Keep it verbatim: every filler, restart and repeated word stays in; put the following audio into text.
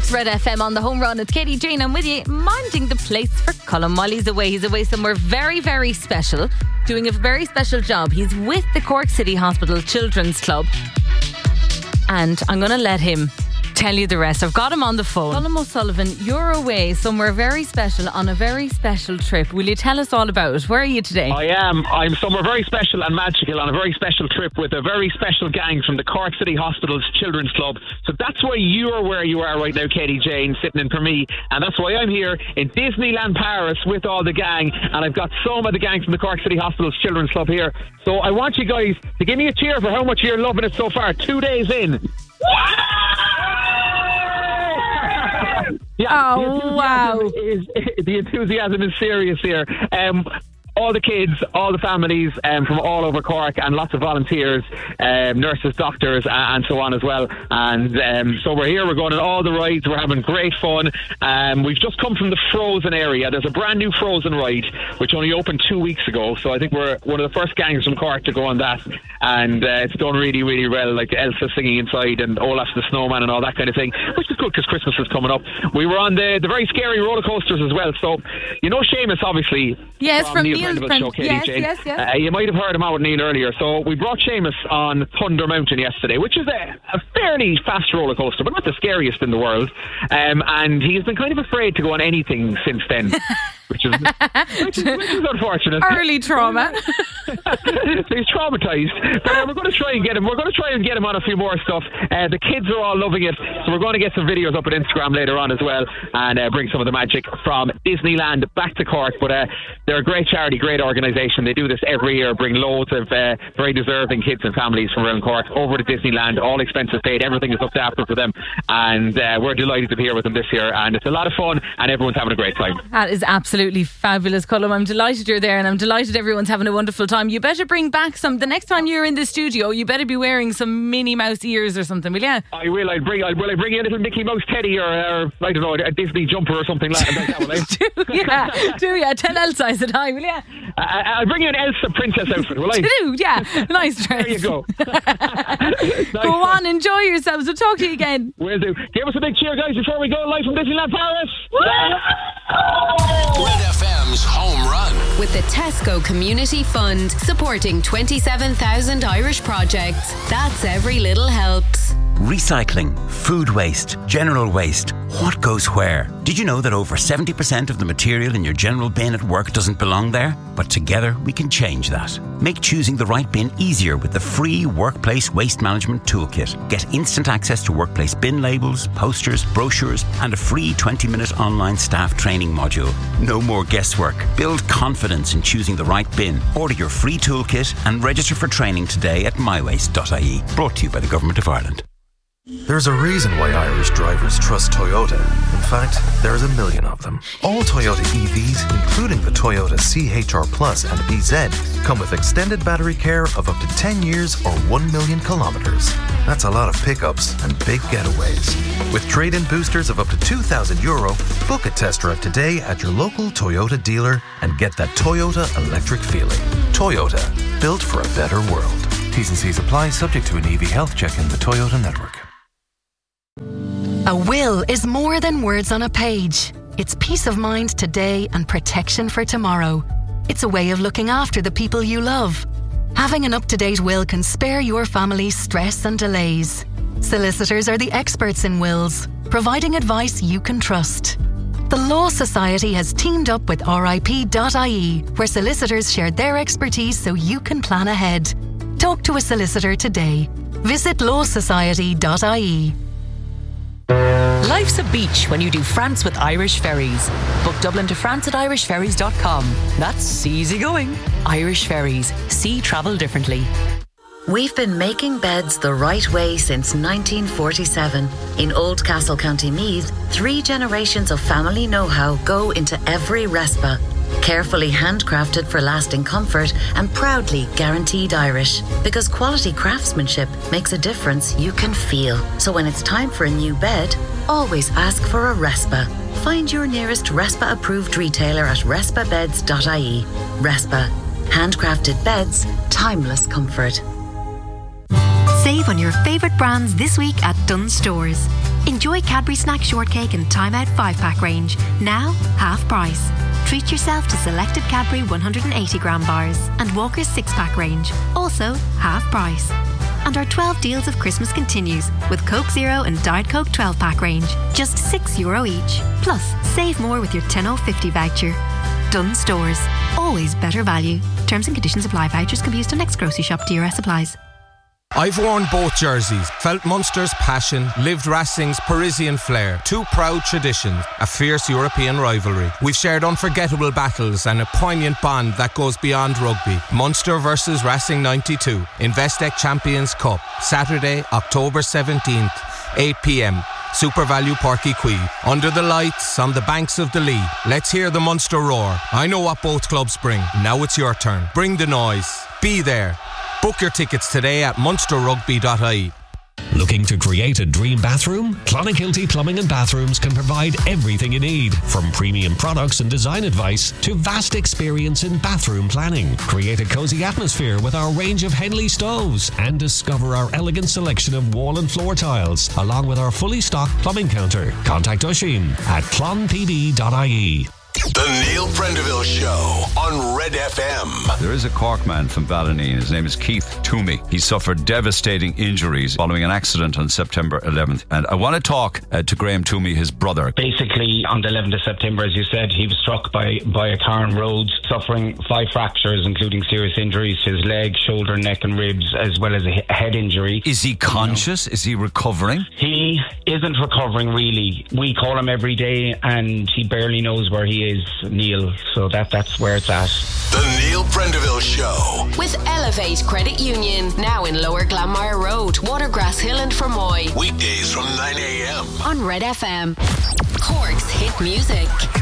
It's Red F M on the home run. It's Katie Jane. I'm with you, minding the place for Colin while he's away. He's away somewhere very, very special, doing a very special job. He's with the Cork City Hospital Children's Club. And I'm going to let him tell you the rest. I've got him on the phone. Colin O'Sullivan, you're away somewhere very special on a very special trip. Will you tell us all about it? Where are you today? I am. I'm somewhere very special and magical on a very special trip with a very special gang from the Cork City Hospital's Children's Club. So that's why you're where you are right now, Katie Jane, sitting in for me. And that's why I'm here in Disneyland Paris with all the gang. And I've got some of the gang from the Cork City Hospital's Children's Club here. So I want you guys to give me a cheer for how much you're loving it so far. Two days in. Yeah, oh, wow. Is, the enthusiasm is serious here. Um, all the kids, all the families um, from all over Cork, and lots of volunteers, um, nurses, doctors, and so on as well. And um, so we're here, we're going on all the rides, we're having great fun. Um, we've just come from the Frozen area. There's a brand new Frozen ride, which only opened two weeks ago. So I think we're one of the first gangs from Cork to go on that. And uh, it's done really, really well, like Elsa singing inside and Olaf the Snowman and all that kind of thing, which is good because Christmas is coming up. We were on the, the very scary roller coasters as well. So, you know Seamus, obviously. Yes, from, from Neil Neil's Prendeville's show, Katie yes, Jane. yes, yes. Uh, you might have heard him out with Neil earlier. So we brought Seamus on Thunder Mountain yesterday, which is a, a fairly fast roller coaster, but not the scariest in the world. Um, and he's been kind of afraid to go on anything since then. Which is, which, is, which is unfortunate. Early trauma. So he's traumatised. But uh, we're going to try and get him. We're going to try and get him on a few more stuff. Uh, the kids are all loving it, so we're going to get some videos up on Instagram later on as well, and uh, bring some of the magic from Disneyland back to Cork. But uh, they're a great charity, great organisation. They do this every year. Bring loads of uh, very deserving kids and families from around Cork over to Disneyland. All expenses paid. Everything is looked after for them, and uh, we're delighted to be here with them this year. And it's a lot of fun, and everyone's having a great time. That is absolutely. Absolutely fabulous, Colm. I'm delighted you're there, and I'm delighted everyone's having a wonderful time. You better bring back some. The next time you're in the studio, you better be wearing some Minnie Mouse ears or something, will you? I will. I'll bring. I'll, will I bring you a little Mickey Mouse teddy or, or I don't know, a Disney jumper or something like that? Will I? do yeah, do yeah. Tell Elsa I said hi, will you? Uh, I'll bring you an Elsa princess outfit, will I? Do yeah, nice dress. There you go. Nice go on, enjoy yourselves. We'll talk to you again. Will do. Give us a big cheer, guys, before we go live from Disneyland Paris. Red F M's Home Run with the Tesco Community Fund, supporting twenty-seven thousand Irish projects. That's every little helps. Recycling, food waste, general waste. What goes where? Did you know that over seventy percent of the material in your general bin at work doesn't belong there? But together we can change that. Make choosing the right bin easier with the free Workplace Waste Management Toolkit. Get instant access to workplace bin labels, posters, brochures, and a free twenty minute online staff training module. No more guesswork. Build confidence in choosing the right bin. Order your free toolkit and register for training today at my waste dot I E. Brought to you by the Government of Ireland. There's a reason why Irish drivers trust Toyota. In fact, there's a million of them. All Toyota E Vs, including the Toyota C H R Plus and B Z, come with extended battery care of up to ten years or one million kilometres. That's a lot of pickups and big getaways. With trade-in boosters of up to two thousand euro, book a test drive today at your local Toyota dealer and get that Toyota electric feeling. Toyota, built for a better world. T's and C's apply, subject to an E V health check in the Toyota network. A will is more than words on a page. It's peace of mind today and protection for tomorrow. It's a way of looking after the people you love. Having an up-to-date will can spare your family stress and delays. Solicitors are the experts in wills, providing advice you can trust. The Law Society has teamed up with R I P dot I E, where solicitors share their expertise so you can plan ahead. Talk to a solicitor today. Visit law society dot I E. Life's a beach when you do France with Irish Ferries. Book Dublin to France at irish ferries dot com. That's easy going. Irish Ferries. See travel differently. We've been making beds the right way since nineteen forty-seven. In Oldcastle, County Meath, three generations of family know-how go into every Respa. Carefully handcrafted for lasting comfort and proudly guaranteed Irish. Because quality craftsmanship makes a difference you can feel. So when it's time for a new bed, always ask for a Respa. Find your nearest Respa approved retailer at respa beds dot I E. Respa. Handcrafted beds, timeless comfort. Save on your favourite brands this week at Dunnes Stores. Enjoy Cadbury Snack Shortcake and Time Out five pack range. Now, half price. Treat yourself to selected Cadbury one hundred eighty gram bars and Walker's six pack range. Also, half price. And our twelve deals of Christmas continues with Coke Zero and Diet Coke twelve pack range. Just six euro each. Plus, save more with your ten oh fifty voucher. Dunnes Stores. Always better value. Terms and conditions apply. Vouchers can be used on next grocery shop. D R S applies. I've worn both jerseys, felt Munster's passion, lived Racing's Parisian flair. Two proud traditions, a fierce European rivalry. We've shared unforgettable battles and a poignant bond that goes beyond rugby. Munster versus Racing ninety-two, Investec Champions Cup, Saturday, October seventeenth, eight p.m. Super Value Porky Quay. Under the lights, on the banks of the Lee. Let's hear the Munster roar. I know what both clubs bring. Now it's your turn. Bring the noise. Be there. Book your tickets today at munster rugby dot I E. Looking to create a dream bathroom? Clonakilty Plumbing and Bathrooms can provide everything you need, from premium products and design advice to vast experience in bathroom planning. Create a cosy atmosphere with our range of Henley stoves and discover our elegant selection of wall and floor tiles, along with our fully stocked plumbing counter. Contact Oisin at clon p d dot I E. The Neil Prendeville Show on Red F M. There is a Cork man from Ballineen. His name is Keith Toomey. He suffered devastating injuries following an accident on September eleventh. And I want to talk uh, to Graham Toomey, his brother. Basically, on the eleventh of September, as you said, he was struck by, by a car on roads, suffering five fractures, including serious injuries to his leg, shoulder, neck and ribs, as well as a head injury. Is he conscious? You know, is he recovering? He isn't recovering, really. We call him every day and he barely knows where he is. Is Neil, so that that's where it's at. The Neil Prendeville Show with Elevate Credit Union, now in Lower Glanmire Road, Watergrass Hill and Fermoy. Weekdays from nine a.m. on Red F M. Cork's hit music.